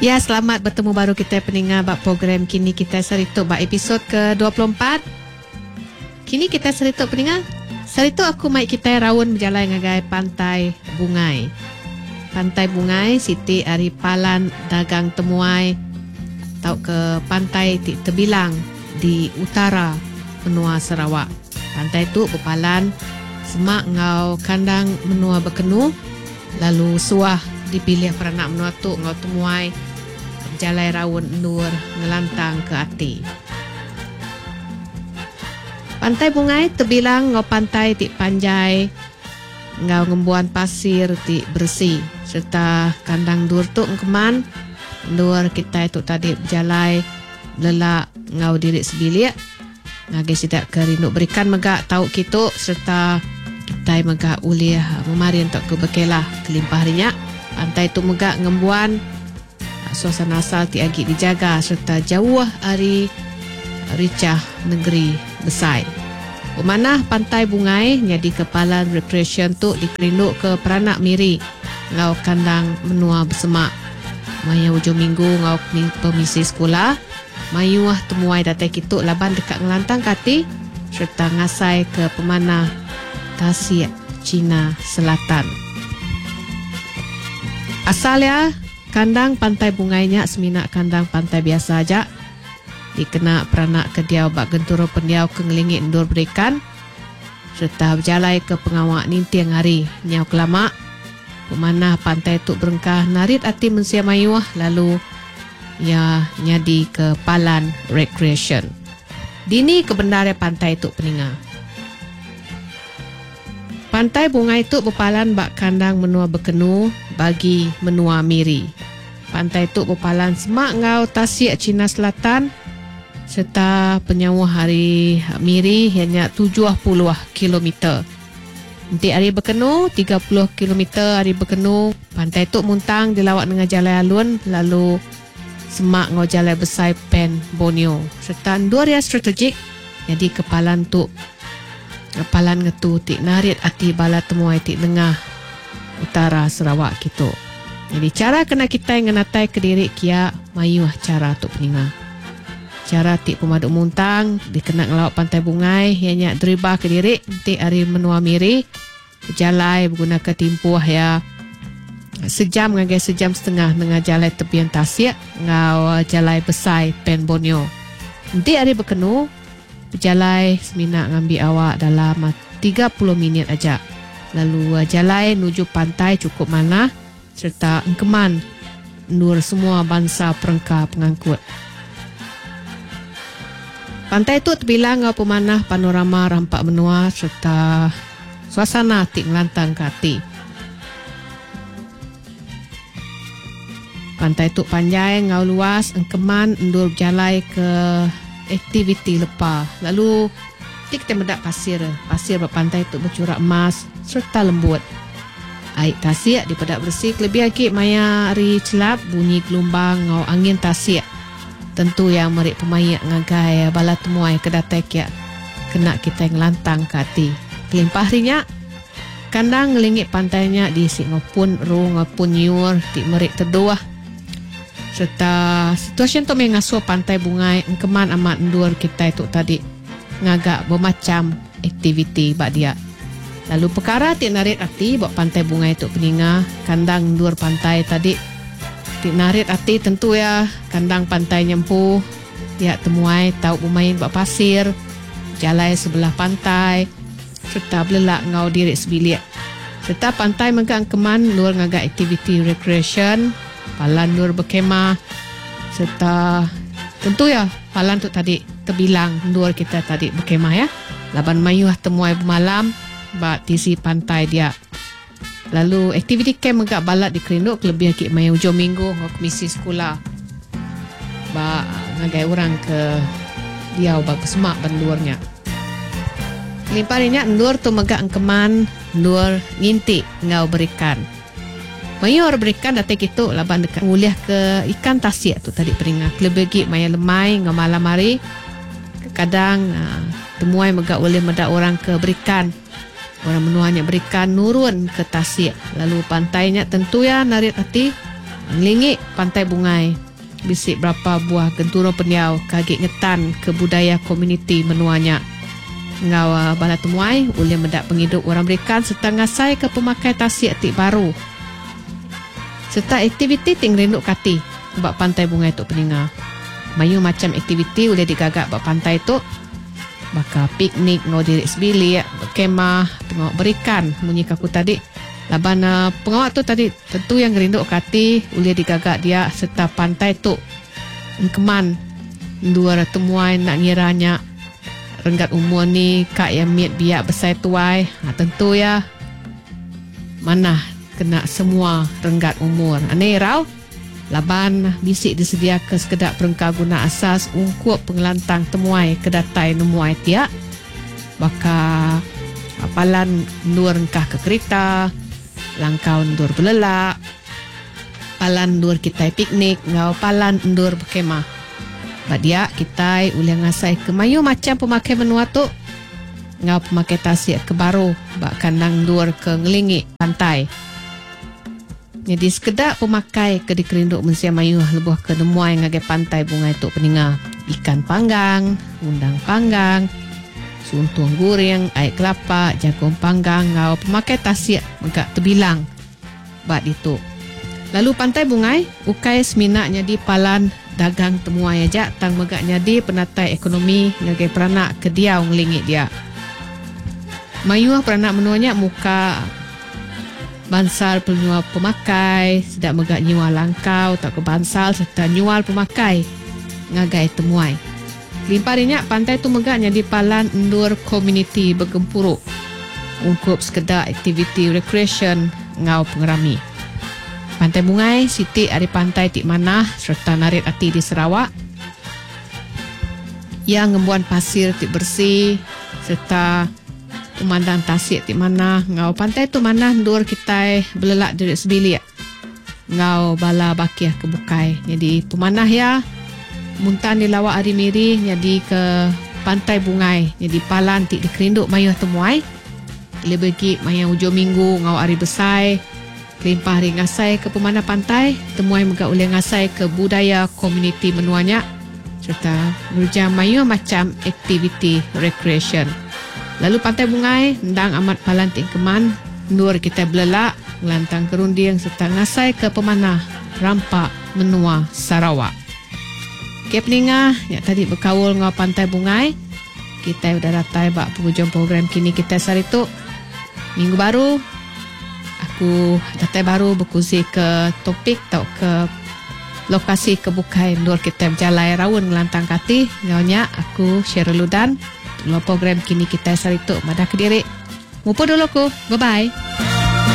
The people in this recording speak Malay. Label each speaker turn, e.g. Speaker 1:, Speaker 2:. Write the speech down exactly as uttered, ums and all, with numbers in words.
Speaker 1: Ya, selamat bertemu baru kita pendengar bab program Kini Kita Serituk bab episod ke dua puluh empat. Kini Kita Serituk pendengar. Serituk aku mai kita rawon berjalan ngagai Pantai Bungai. Pantai Bungai, Siti Ari Palan dagang temuai tau ke pantai ti terbilang di utara benua Sarawak. Pantai tu berpalan semak ngau kandang menua berkenu, lalu suah dipilih peranak menua tu ngau temuai jalai rawon nur ngelantang ke ati. Pantai Bungai terbilang ngau pantai ti panjai ngau ngembuan pasir ti bersih serta kandang dur tu ngkeman dur kita tu tadi berjalai lelak ngau diri sebilik ngagi sidak kerinuk berikan megak tau kitu serta kita megak uliah memari untuk ke bekelah kelimpah rinyak. Pantai tu megak ngembuan suasana asal ti agi dijaga serta jauh ari ricah negeri Besai. Pemanah Pantai Bungai jadi kepala recreation tu dikerinuk ke peranak miri ngau kandang menua bersemak. Maya hujung minggu ngau pemisi sekolah mayuah temuai datai kitu laban dekat ngelantang kati serta ngasai ke pemanah Tasik Cina Selatan. Asalnya kandang Pantai Bungainya seminak kandang pantai biasa aja. Dikena peranak kediau bak genturo pendiau ke ngelingit endur berikan serta berjalai ke pengawak nintiang hari nyau kelamak. Pemanah pantai tu berengkah narit ati mensia mayuah lalu ia nyadi ke Palan Recreation. Dini kebenaran pantai tu peninga. Pantai Bungai tu berpalan bak kandang menua berkenu bagi menua miri. Pantai tu berpalan semak ngau Tasik Cina Selatan serta penyawa hari miri hanya tujuh puluh kilometer. Nanti hari berkenu tiga puluh kilometer hari berkenu. Pantai tu muntang dilawat dengan jalan alun lalu semak ngau jalan besar Pen Borneo serta dua area strategik jadi kepalan tu kepalan ngetu tik narit ati bala temuai tik tengah utara Sarawak gitu. Jadi cara kena kita ngenatai ke diri kia mayuah cara tu peninga. Cara tik pemaduk muntang dikena ngelawak Pantai Bungai hanya deribah ke diri nanti hari menua miri berjalai menggunakan timpuh ya sejam ngagai sejam setengah dengan jalai tepian Tasik ngau jalai besai Pen Borneo. Nanti hari berkenu berjalai seminak ngambil awak dalam tiga puluh minit aja. Lalu jalai nuju pantai cukup mana serta engkeman nur semua bangsa perengkah pengangkut. Pantai tu terbilang ngau pemanah panorama rampak benua serta suasana tik ngelantang kati. Pantai tu panjai ngau luas engkeman endur berjalai ke aktiviti lepa. Lalu kita mendak pasir. Pasir berpantai tu bercurak emas serta lembut. Air Tasik dipedak bersih lebih lagi maya hari celap bunyi gelombang ngau angin Tasik. Tentu yang merik pemayak ngagai bala temuai kedatai kia kena kita ngelantang ke hati. Kelimpah rinyak kandang ngelingit pantainya diisi ngopun ru ngopun nyur di merik terdoah serta situasi tu mengasuh Pantai Bungai engkeman amat endur kita itu tadi ngagak bermacam aktiviti bak dia. Lalu perkara tik narit hati buat Pantai Bungai itu peninga kandang endur pantai tadi tik narit hati tentu ya kandang pantai nyempuh dia temuai tahu bermain bak pasir jalai sebelah pantai serta belelak ngau diri sebilik serta pantai megang keman luar ngagak aktiviti recreation palan nur berkemah serta tentu ya palan tu tadi terbilang luar kita tadi berkemah ya laban mayuah temuai bermalam bak tisi pantai dia. Lalu aktiviti camp megak balat dikerinduk lebih lagi maya hujung minggu ngau komisi sekolah bak ngagai orang ke diau bak bersemak banduarnya. Limpah rinyak ndur tu megak engkeman ndur ngintik ngau berikan. Mayur berikan datai kitu laban dekat nguliah ke ikan Tasik tu tadi peringat. Lebih lagi maya lemai ngau malam hari. Kadang uh, temuai megak boleh medak orang ke berikan. Orang menuanya berikan nurun ke Tasik. Lalu pantainya tentu ya narit hati Lingik Pantai Bungai. Bisik berapa buah genturo peniau kaget ngetan ke budaya komuniti menuanya. Ngau uh, bala temuai boleh mendak penghidup orang berikan serta ngasai ke pemakai tasik atik baru. Serta aktiviti ting rinduk kati bak Pantai Bungai tu peninga. Mayu macam aktiviti boleh digagak bak pantai tu. Baka piknik, ngau dirik sebilik, berkemah, pengawak berikan. Munyi kaku tadi. Laban uh, pengawak tu tadi tentu yang rinduk kati boleh digagak dia serta pantai tu. Keman dua temuai nak ngiranya renggat umur ni kak yang miat biak besar tuai. Ha, tentu ya mana kena semua renggat umur. Ane rau laban bisik disediakan sekedar perengkau guna asas ungkup pengelantang temuai kedatai nemuai tiak. Baka apalan nur rengkah ke kereta, langkau ndur belelak, palan ndur kita piknik, ngau palan ndur berkemah. Badia kita boleh ngasai ke mayu macam pemakai menua tu. Ngau pemakai tasik ke baru, bak kandang ndur ke ngelingi pantai. Jadi sekedar pemakai ke dikerinduk mensia mayu lebuh ke nemuai ngagai Pantai Bungai tu peninga. Ikan panggang, undang panggang, suntung guring, air kelapa, jagung panggang, ngau pemakai tasik megak terbilang. Bat itu. Lalu Pantai Bungai, ukai seminaknya di palan dagang temuai aja tang megaknya di penatai ekonomi ngagai peranak ke dia ngelingit dia. Mayuah peranak menuanya muka bansal penyual pemakai, sedap megak nyual langkau tak ke bansal serta nyual pemakai ngagai temuai. Limpah dinyak pantai tu megaknya di palan endur komuniti bergempuruk. Ungkup sekedar aktiviti recreation ngau pengerami. Pantai Bungai, Siti ada pantai Tik Manah serta Narit Ati di Sarawak. Yang ngembuan pasir Tik Bersih serta pemandang tasik Tik Manah. Ngau pantai tu Manah ndur kita belelak dari sebilik. Ngau bala bakiah ke bukai. Jadi pemanah ya muntan di lawak hari miri jadi ke Pantai Bungai. Jadi palan Tik dikerinduk mayuh temuai. Lebih bagi mayang hujung minggu ngau hari besai. Kelimpah hari ngasai ke pemanah pantai, temuai megak oleh ngasai ke budaya komuniti menuanya serta nurjam mayu macam aktiviti recreation. Lalu Pantai Bungai, ndang amat palan Tik Keman, nur kita belelak, ngelantang kerunding serta ngasai ke pemanah rampak menua Sarawak. Okay peninga, yang tadi berkawul ngau Pantai Bungai, kita udah datai bak penghujung program kini kita sehari tu. Minggu baru, aku datai baru berkongsi ke topik atau ke lokasi kebukai nur kita berjalai rawun ngelantang kati. Ngaunya aku Syahrul Ludan. Untuk program kini kita sehari tu madah kediri. Mumpul dulu ku. Bye-bye.